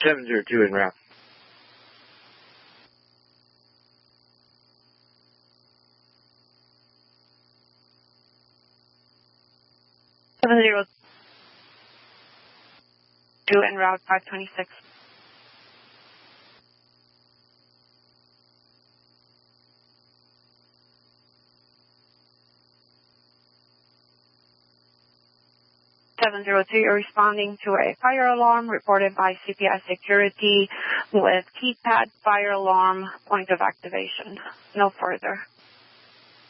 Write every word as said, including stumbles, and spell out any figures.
seven zero two en route. seven zero two en route five twenty-six. seven zero two, you're responding to a fire alarm reported by C P I security with keypad fire alarm point of activation. No further.